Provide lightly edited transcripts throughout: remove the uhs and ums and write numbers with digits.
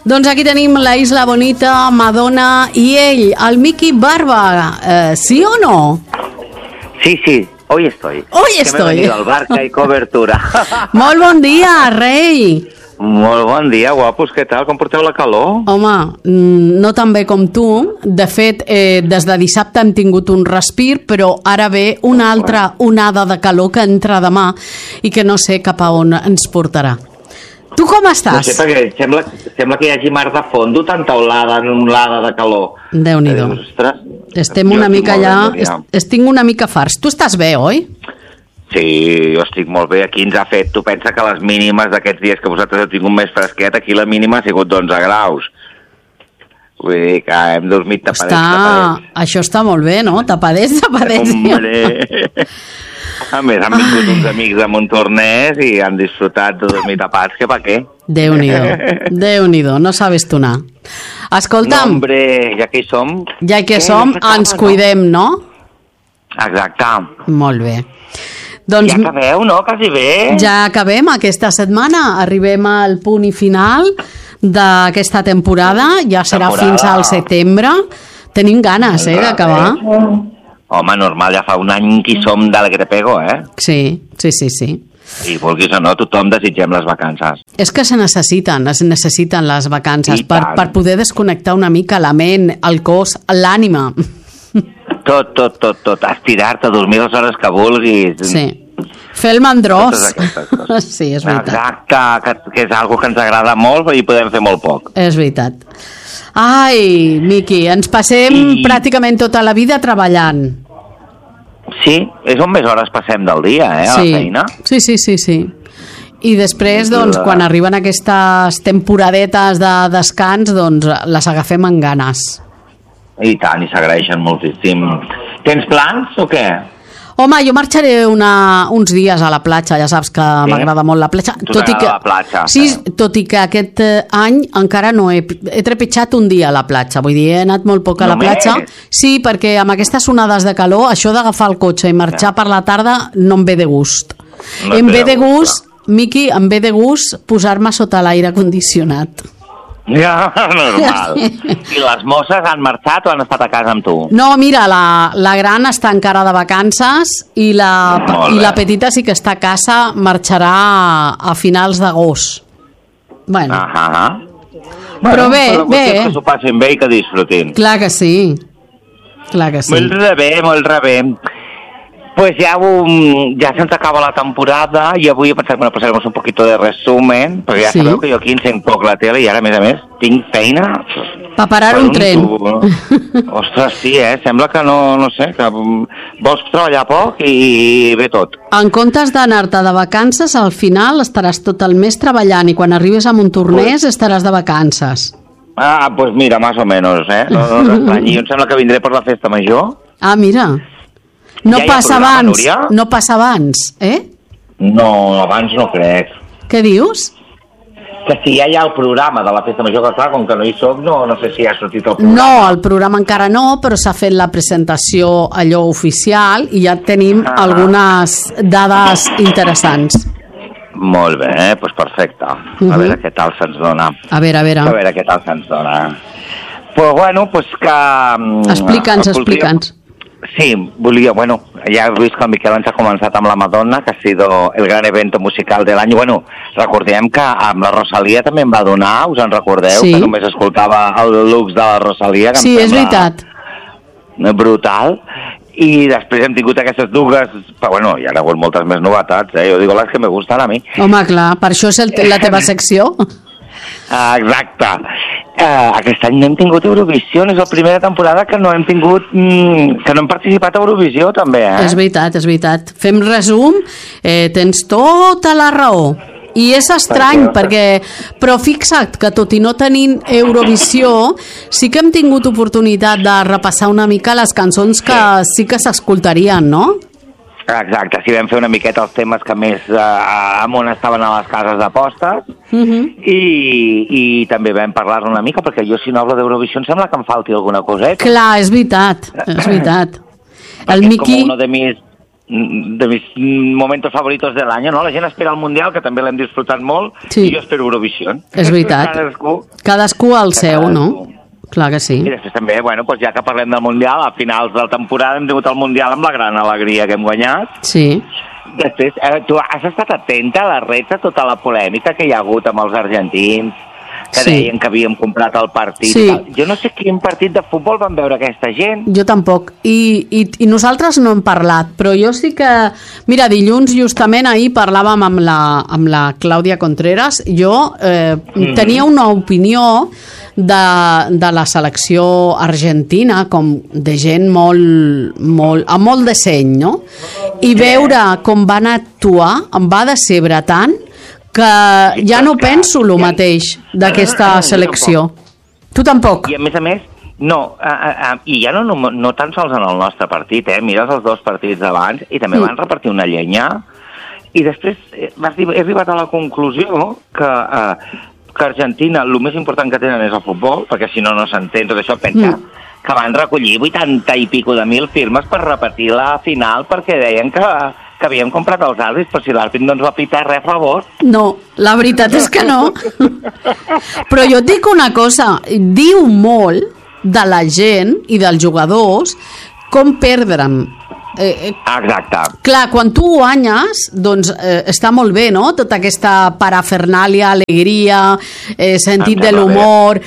Doncs aquí tenim la Isla Bonita, Madonna i ell, el Miki Barba. ¿Sí o no? Sí, hoy estoy. Hoy que estoy. m'he venido al bar que hay cobertura. Molt bon dia, rei. Molt bon dia, guapos, què tal? Com porteu la calor? Home, no tan bé com tu. De fet, des de dissabte hem tingut un respir, però ara ve una altra onada de calor que entra demà i que no sé cap a on ens portarà. Tu com estàs? No sé, perquè sembla que hi hagi mar de fondo, tanta olada de calor. Déu-n'hi-do. Ostres. Estem una mica allà... Estic una mica farts. Tu estàs bé, oi? Sí, jo estic molt bé. Aquí ens ha fet... Tu pensa que les mínimes d'aquests dies que vosaltres heu tingut més fresquet, aquí la mínima ha sigut d'11 graus. Vull dir que hem dormit tapadets. Això està molt bé, no? Tapadets. Hombre... A més, han vingut uns amics de Montornès i han disfrutat de dormir tapats, que pa què? Déu-n'hi-do, no sabes tu anar. Escolta'm... No, hombre, ja que hi som... Ja que som, ens cuidem, no? Exacte. Molt bé. Doncs, ja acabeu, no? Quasi bé. Ja acabem aquesta setmana, arribem al punt i final d'aquesta temporada, ja serà fins al setembre. Tenim ganes, d'acabar. Home, normal, ja fa un any que hi som de la que te pego, Sí. I vulguis o no, tothom desitgem les vacances. És que se necessiten les vacances per poder desconnectar una mica la ment, el cos, l'ànima. Tot. Estirar-te, dormir les hores que vulguis. Sí. Fer el mandrós. Sí, és veritat. Exacte, que és algo que ens agrada molt i podem fer molt poc. És veritat. Ai, Miki, ens passem pràcticament tota la vida treballant. Sí, és on més hores passem del dia, a la feina. Sí. I després, doncs, quan arriben aquestes temporadetes de descans, doncs les agafem amb ganes. I tant, i s'agraeixen moltíssim. Tens plans o què? Home, jo marxaré uns dies a la platja, ja saps que m'agrada molt la platja. La platja. Sí, tot i que aquest any encara no he trepitjat un dia a la platja, vull dir, he anat molt poc a la platja. Sí, perquè amb aquestes onades de calor, això d'agafar el cotxe i marxar per la tarda no em ve de gust. Em ve de gust, Miki, em ve de gust posar-me sota l'aire condicionat. Ja, normal. I les mosses han marxat o han estat a casa amb tu? No, mira, la gran està encara de vacances i la petita sí que està a casa, marxarà a finals d'agost. Bueno. Però bé. Que s'ho passin bé i que disfrutin. Clar que sí. Molt rebé. Pues ya se ens acaba la temporada i avui he pensat que passarem un poquito de resumen, perquè ja sabeu que jo aquí encenc poc la tele i ara, a més, tinc feina... Per parar un tren. Ostres, sí, sembla que no sé, que vols treballar poc i ve tot. En comptes d'anar-te de vacances, al final estaràs tot el mes treballant i quan arribes a Montornès estaràs de vacances. Pues mira, más o menos, No t'estranyi, em sembla que vindré per la festa major. Mira... No passa abans, No, abans no crec. Què dius? Que si ja hi ha el programa de la festa major, que clar, com que no hi soc, no sé si ha sortit el programa. No, el programa encara no, però s'ha fet la presentació allò oficial i ja tenim algunes dades interessants. Molt bé, doncs perfecte. A veure què tal se'ns dona. A veure què tal se'ns dona. Pues bueno, pues que... Explica'ns. Sí, ya he vist que el Miquel ens ha començat amb la Madonna, que ha sido el gran evento musical de l'any. Bueno, recordem que amb la Rosalía també em va donar, us en recordeu? Sí. Que només escoltava el Lux de la Rosalía, que sí, és veritat. Brutal. I després hem tingut aquestes dues, però hi ha hagut moltes més novetats, Jo digo les que me gustan a mi. Home, clar, per això és la teva secció. Exacte. Aquest any no hem tingut Eurovisió, és la primera temporada que no hem tingut, que no hem participat a Eurovisió també, És veritat. Fem resum, tens tota la raó. I és estrany, però fixa't que tot i no tenint Eurovisió, sí que hem tingut oportunitat de repassar una mica les cançons que sí que s'escoltarien, no? Exacte, sí, vam fer una miqueta els temes que més amunt estaven a les cases d'apostes i també vam parlar una mica, perquè jo si no hablo d'Eurovisió em sembla que em falti alguna coseta. Clar, és veritat. El Miki... Com uno de mis de mis momentos favoritos de l'any, no? La gent espera el Mundial, que també l'hem disfrutat molt, sí. I jo espero Eurovisió. És veritat. Cadascú al seu, no? Clar que sí. I després també, bueno, doncs ja que parlem del Mundial, a finals de la temporada hem tingut el Mundial amb la gran alegria que hem guanyat. Sí. Després, tu has estat atenta a les redes, a tota la polèmica que hi ha hagut amb els argentins, que deien que havíem comprat el partit. Sí. Jo no sé quin partit de futbol van veure aquesta gent. Jo tampoc. I nosaltres no hem parlat, però jo sí que... Mira, dilluns justament ahir parlàvem amb la Clàudia Contreras. Jo tenia una opinió de la selecció argentina, com de gent amb molt de seny, no? I veure com van actuar em va decebre tant que ja no penso el mateix d'aquesta selecció. Tu tampoc? I a més, no, i ja no tan sols en el nostre partit, mires els dos partits d'abans i també van repartir una llenya i després he arribat a la conclusió que Argentina, el més important que tenen és el futbol, perquè si no s'entén tot això, pensa que van recollir 80 i pico de mil firmes per repetir la final perquè deien que havíem comprat els àrbitres, però si l'àrbit no ens va pitar res a favor. No, la veritat és que no. Però jo et dic una cosa, diu molt de la gent i dels jugadors com perdre'm. Exacte. Clar, quan tu guanyes, doncs està molt bé, no? Tota aquesta parafernàlia, alegria, sentit de l'humor,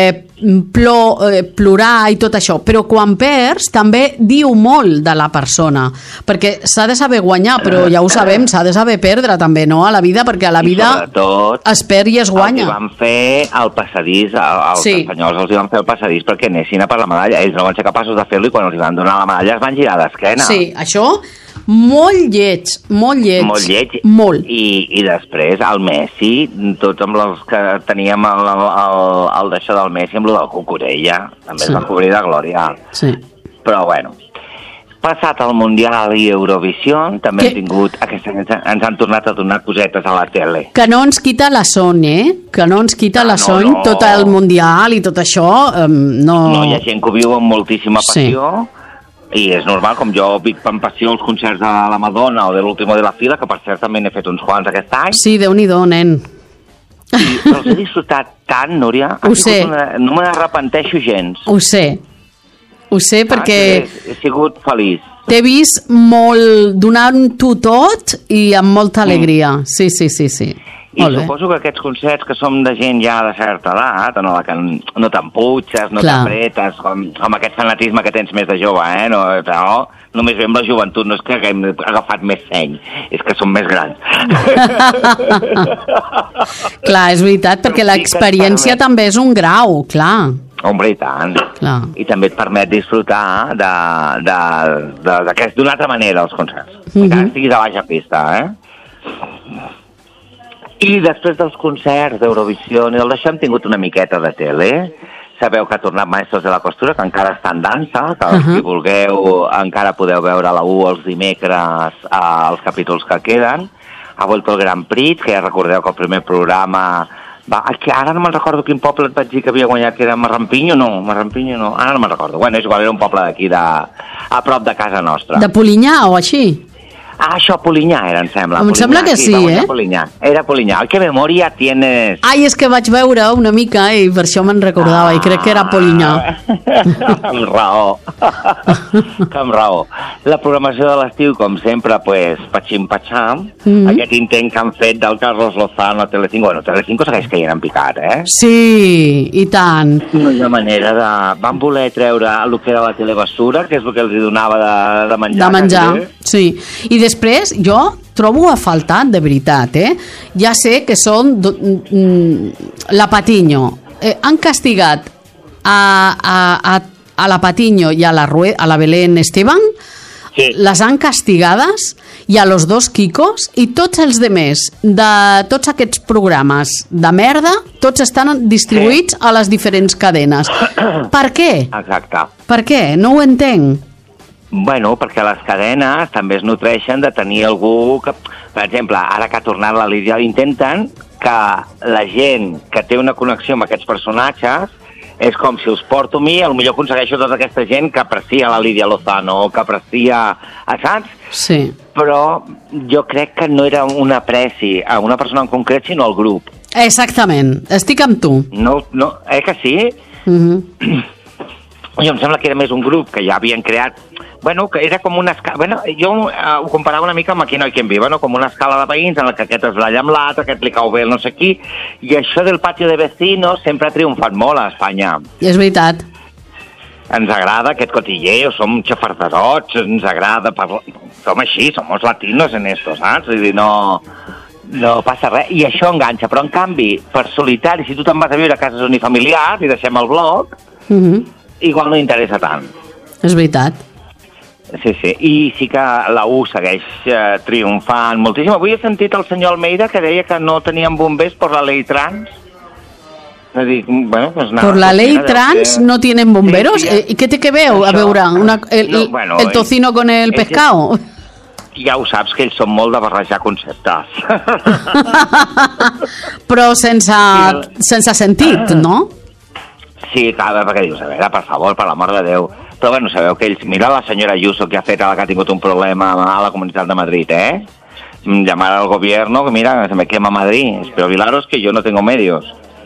plorar i tot això, però quan perds també diu molt de la persona, perquè s'ha de saber guanyar, però ja ho sabem, s'ha de saber perdre també, no? A la vida, perquè a la vida es perd i es guanya. Els van fer el passadís, els espanyols els van fer el passadís perquè anessin a per la medalla, ells no van ser capaços de fer-lo i quan els van donar la medalla es van girar d'esquena. Sí, això molt lleig. Molt. I després el Messi, tots amb els que teníem el d'això del Messi amb el del Cucurella, també es va cobrir de glòria. Sí. Però bueno, passat el Mundial i Eurovisió, també hem tingut, ens han tornat a donar cosetes a la tele. Que no ens quita la son, que no ens quita la son, tot el Mundial i tot això, no... No, hi ha gent que ho viu amb moltíssima passió, i és normal, com jo vic amb passió els concerts de la Madonna o de l'Último de la Fila, que per cert també n'he fet uns quants aquest any. Sí, Déu-n'hi-do, nen. I els he disfrutat tant, Núria. Ho sé. No me n'arrepenteixo gens. Ho sé perquè... He sigut feliç. T'he vist molt donant-ho tot i amb molta alegria. Sí. I suposo que aquests concerts que som de gent ja de certa edat, en la que no t'emputxes, no t'apretes, com aquest fanatisme que tens més de jove, no, només veiem la joventut, no és que haguem agafat més seny, és que som més grans. Clar, és veritat, perquè l'experiència també és un grau, clar. Hombre, i tant. Clar. I també et permet disfrutar d'una altra manera els concerts. Encara estiguis a baixa pista, I després dels concerts d'Eurovisió i d'això hem tingut una miqueta de tele. Sabeu que ha tornat Maestros de la Costura, que encara està en dansa, que si vulgueu encara podeu veure a la U els dimecres els capítols que queden. Ha vuelto el Grand Prix, que ja recordeu que el primer programa... que ara no me'n recordo quin poble et vaig dir que havia guanyat, que era Marrampinyo, no, ara no me'n recordo. Bueno, és igual, era un poble d'aquí, a prop de casa nostra. De Polinyà o així? Això Polinyà era, em sembla. Em sembla que sí, Polinyà. Era Polinyà. Que memòria tienes... Ai, és que vaig veure una mica i per això me'n recordava i crec que era Polinyà. Amb raó. La programació de l'estiu, com sempre, pues, patxim-patxam. Aquest intent que han fet del Carlos Lozano a Telecinco. Bueno, Telecinco segueix caient en picat, Sí, i tant. No hi ha manera de... Van voler treure el que era la telebasura, que és el que els donava de menjar. De menjar, sí. I després jo trobo a faltar, de veritat, ja sé que són la Patiño. Han castigat a la Patiño i a la Belén Esteban, les han castigades, i a los dos Kikos, i tots els demés de tots aquests programes de merda, tots estan distribuïts a les diferents cadenes. Per què? Exacte. Per què? No ho entenc. Bueno, perquè les cadenes també es nutreixen de tenir algú que, per exemple, ara que ha tornat la Lídia, intenten que la gent que té una connexió amb aquests personatges És com si els porto a mi, potser aconsegueixo tota aquesta gent que aprecia la Lídia Lozano o que aprecia, saps? Sí. Però jo crec que no era un apreci a una persona en concret, sinó al grup. Exactament, estic amb tu. No, que sí? Jo em sembla que era més un grup que ja havien creat, que era com una escala, jo ho comparava una mica amb Aquí no hay quien viva, com una escala de veïns en la que aquest es balla amb l'altre, aquest li cau bé el no sé qui, i això del patio de vecinos sempre ha triomfat molt a Espanya. És veritat. Ens agrada aquest cotilleo, som xafarderots, ens agrada parlar, som així, som els latinos en esto, saps? Vull dir, no passa res, i això enganxa, però en canvi, per solitari, si tu te'n vas a viure a cases unifamiliars i deixem el blog, igual no interessa tant. És veritat. Sí, i sí que la U segueix triomfant moltíssim. Avui he sentit el senyor Almeida que deia que no tenien bombers per la ley trans. És dir, pues nada. ¿Por la ley trans no tienen bomberos? ¿Y qué te que veo? A veure, el tocino con el pescado. Ja ho saps, que ells són molt de barrejar conceptes. Però sense sentit, no? Sí, clar, perquè dius, a veure, per favor, per l'amor de Déu. Però sabeu que ells... Mira la senyora Ayuso que ha fet ara que ha tingut un problema a la Comunitat de Madrid, Llamar al gobierno, que mira, se me quema Madrid. Pero Vilaros que yo no tengo medios.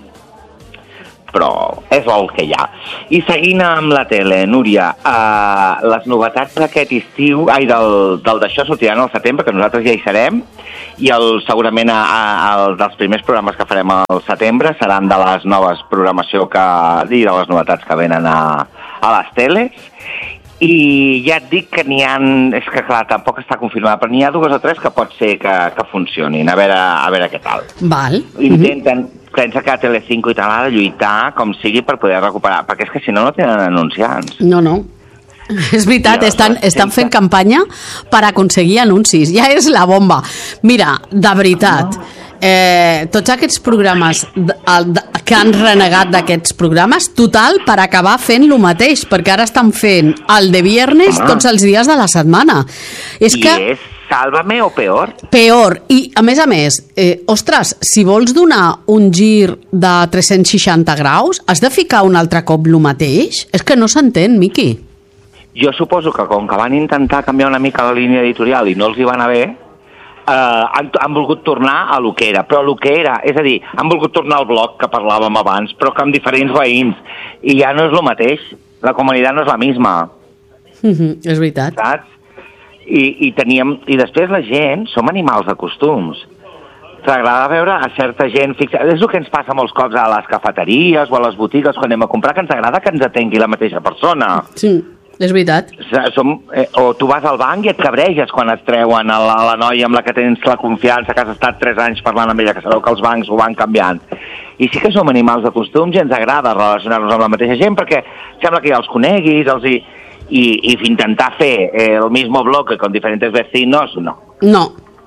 Però és el que hi ha. I seguint amb la tele, Núria, les novetats d'aquest estiu, d'això sortiran al setembre, que nosaltres ja hi serem, i segurament dels primers programes que farem al setembre seran de les noves programació i de les novetats que venen a les teles. I ja et dic que n'hi ha... És que clar, tampoc està confirmat, però n'hi ha 2 o 3 que pot ser que funcionin. A veure què tal. Val. Intenten... Pensa que a Telecinco i tal ha de lluitar com sigui per poder recuperar, perquè és que si no tenen anunciants. No. És veritat, estan fent campanya per aconseguir anuncis. Ja és la bomba. Mira, de veritat, tots aquests programes que han renegat d'aquests programes, total, per acabar fent el mateix, perquè ara estan fent el de viernes tots els dies de la setmana. És Sálvame o peor? Peor. I, a més, ostres, si vols donar un gir de 360 graus, has de ficar un altre cop el mateix? És que no s'entén, Miqui. Jo suposo que com que van intentar canviar una mica la línia editorial i no els hi va anar bé, han volgut tornar a lo que era. Però lo que era, és a dir, han volgut tornar al blog que parlàvem abans, però que amb diferents veïns. I ja no és el mateix. La comunitat no és la misma. És veritat. Saps? I després la gent som animals de costums. T'agrada veure a certa gent fixada. És el que ens passa molts cops a les cafeteries o a les botigues quan anem a comprar, que ens agrada que ens atengui la mateixa persona. Sí, és veritat. O tu vas al banc i et cabreges quan et treuen a la noia amb la que tens la confiança, que has estat 3 anys parlant amb ella, que sabeu que els bancs ho van canviant. I sí que som animals de costums i ens agrada relacionar-nos amb la mateixa gent perquè sembla que ja els coneguis, y intentar fer el mismo bloque con diferentes vecinos, no. No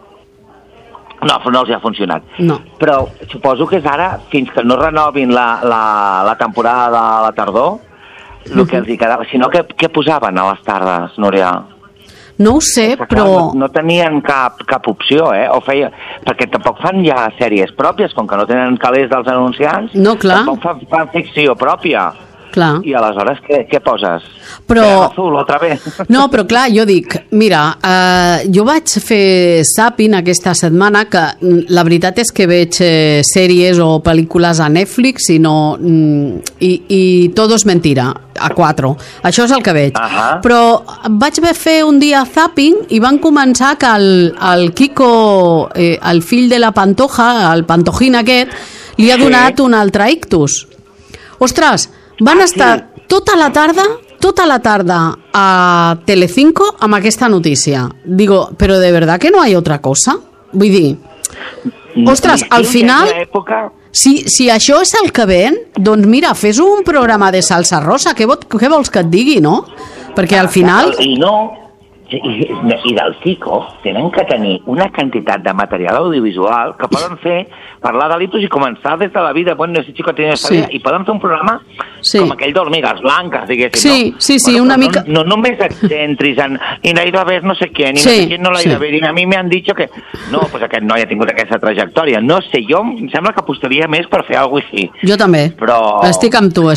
els ha funcionat. No. Però suposo que és ara, fins que no renovin la temporada de la tardor, el que els hi quedava. Si no, què posaven a les tardes, Núria? No ho sé, però... No tenien cap opció, perquè tampoc fan ja sèries pròpies, com que no tenen calés dels anunciants. No, clar. Tampoc fan ficció pròpia. Clar. I aleshores què poses? Però... Azul, otra vez. No, però clar, jo dic, mira, jo vaig fer zapping aquesta setmana, que la veritat és que veig sèries o pel·lícules a Netflix i todo es mentira, a 4. Això és el que veig. Però vaig fer un dia zapping i van començar que el Kiko, el fill de la Pantoja, el Pantojín aquest, li ha donat un altre ictus. Ostres, van estar tota la tarda a Telecinco amb aquesta notícia. Digo, però de verdad que no hay otra cosa? Vull dir, ostres, al final, si això és el que ven, doncs mira, fes un programa de salsa rosa, què vols que et digui, no? Perquè al final... I del Tico tenen que tenir una quantitat de material audiovisual que poden fer, parlar de litus i començar des de la vida, bueno, ese chico tiene esta vida, i poden fer un programa com aquell d'Hormigues Blanques, diguéssim, no? Sí, una mica... No només et centris en i no hi ha d'haver no sé què, ni no sé què no l'ha d'haver, i a mi m'han dit que... No, doncs aquest noi ha tingut aquesta trajectòria. No sé, jo em sembla que apostaria més per fer alguna cosa així. Jo també. Estic amb tu.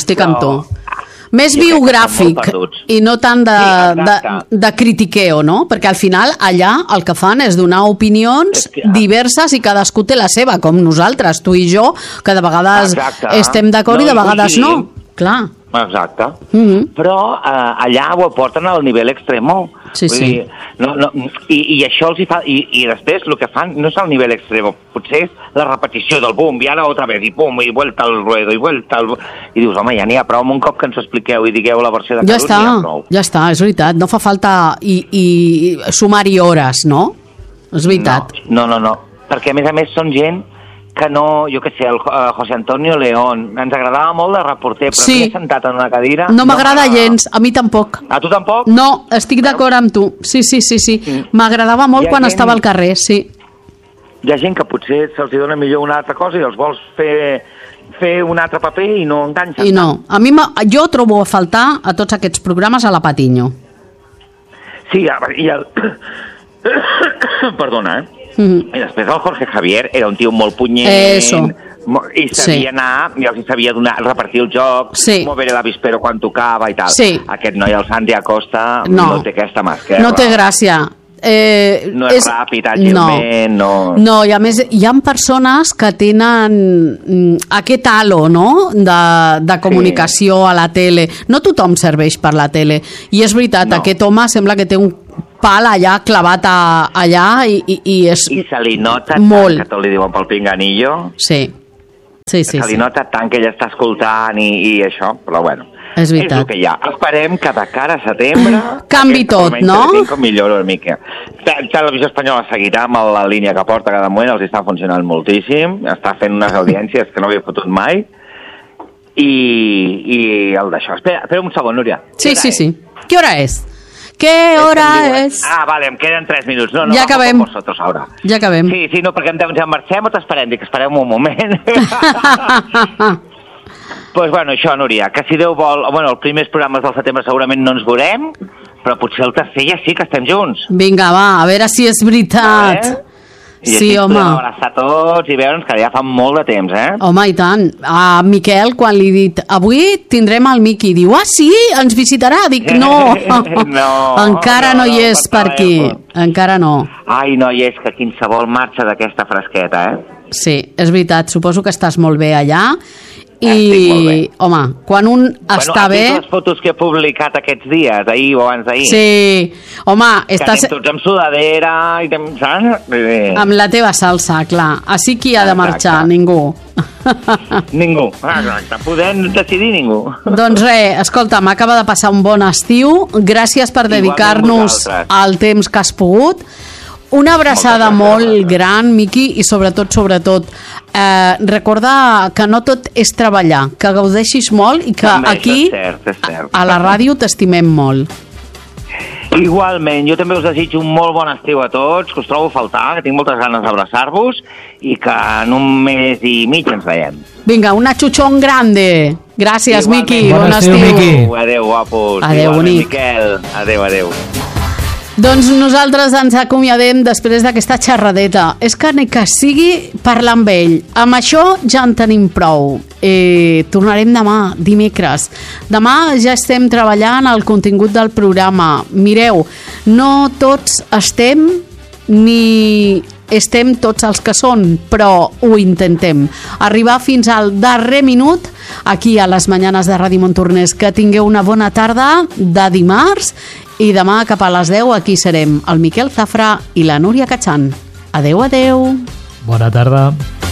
Més biogràfic i no tant de critiqueo, no? Perquè al final allà el que fan és donar opinions diverses i cadascú té la seva, com nosaltres, tu i jo, que de vegades estem d'acord i de vegades no. Clar. Exacte. Però allà ho aporten al nivell extremo. Sí. I això els hi fa... I després el que fan no és al nivell extremo, potser és la repetició del boom, i ara otra vez, i pum, i vuelta al ruedo, i vuelta al... I dius, home, ja n'hi ha prou, amb un cop que ens ho expliqueu i digueu la versió de cada un, n'hi ha prou. Ja està, és veritat, no fa falta i sumar-hi hores, no? És veritat. No, perquè a més són gent que no, jo què sé, el José Antonio León, ens agradava molt de reporter, però m'he sentat en una cadira... No m'agrada gens, a mi tampoc. A tu tampoc? No, estic d'acord amb tu. Sí. M'agradava molt quan estava al carrer, sí. Hi ha gent que potser se'ls dona millor una altra cosa i els vols fer un altre paper i no enganxen. I no, jo trobo a faltar a tots aquests programes a la Patiño. Sí, i el... Perdona, I després el Jorge Javier era un tio molt punyent i sabia anar, i els sabia repartir el joc, mover l'avispero quan tocava i tal. Aquest noi, el Santi Acosta, no té aquesta màscara. No té gràcia. No és ràpid, àgilment, no, i a més hi ha persones que tenen aquest halo, no?, de comunicació a la tele. No tothom serveix per la tele, i és veritat, aquest home sembla que té un pal allà clavat allà i és i se li nota molt. Tant que tot li diuen pel pinganillo. Sí. Se li nota tant que ella està escoltant i això, però bueno, és veritat. És el que hi ha. Esperem que de cara a setembre canvi tot, no? Millora una mica. Televisió Espanyola seguirà amb la línia que porta cada moment, els està funcionant moltíssim, està fent unes audiències que no havia fotut mai, i el d'això. Espera un segon, Núria. Sí. Què hora és? ¿Qué hora és? Vale, em queden 3 minuts. No, ja acabem. Vosotros ahora. Ja acabem. Sí, no, perquè ja marxem o t'esperem? Dic, esperem un moment. Pues bueno, això, Núria, que si Déu vol... Bueno, els primers programes del setembre segurament no ens veurem, però potser el tercer ja sí que estem junts. Vinga, va, a veure si és veritat. I sí, home. Podem abraçar tots i veure'ns, que ja fa molt de temps, Home, i tant. A Miquel, quan li he dit, avui tindrem el Miqui, diu, sí, ens visitarà. Dic, no, encara no hi és per aquí. Encara no. Ai, no hi és, que qualsevol marxa d'aquesta fresqueta, Sí, és veritat, suposo que estàs molt bé allà. I, home, quan un està bé... les fotos que he publicat aquests dies, ahir o abans d'ahir. Sí, home... Que anem tots amb sudadera i saps? Amb la teva salsa, clar. Així qui ha de marxar? Ningú. Ningú, exacte. Podem decidir ningú. Doncs res, escolta, m'acaba de passar un bon estiu. Gràcies per dedicar-nos al temps que has pogut. Una abraçada molt gran, Miqui, i sobretot, recorda que no tot és treballar, que gaudeixis molt i que aquí, a la ràdio, t'estimem molt. Igualment, jo també us desitjo un molt bon estiu a tots, que us trobo a faltar, que tinc moltes ganes d'abraçar-vos i que en un mes i mig ens veiem. Vinga, una chuchón grande. Gràcies, Miqui. Bon estiu. Adéu, guapos. Adéu, bonic. Miquel. Adéu. Doncs nosaltres ens acomiadem després d'aquesta xerradeta. És que ni que sigui parlar amb ell. Amb això ja en tenim prou. Tornarem demà, dimecres. Demà ja estem treballant el contingut del programa. Mireu, no tots estem ni estem tots els que són, però ho intentem. Arribar fins al darrer minut aquí a les Mañanes de Ràdio Montornès. Que tingueu una bona tarda de dimarts i demà cap a les 10 aquí serem el Miquel Zafra i la Núria Cachán. Adéu. Bona tarda.